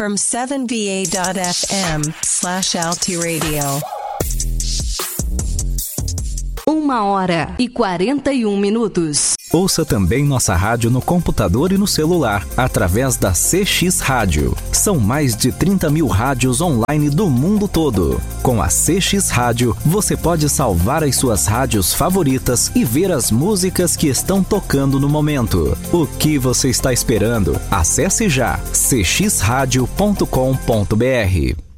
from 7va.fm/altiradio. 1h41. Ouça também nossa rádio no computador e no celular, através da CX Rádio. São mais de 30 mil rádios online do mundo todo. Com a CX Rádio, você pode salvar as suas rádios favoritas e ver as músicas que estão tocando no momento. O que você está esperando? Acesse já cxradio.com.br.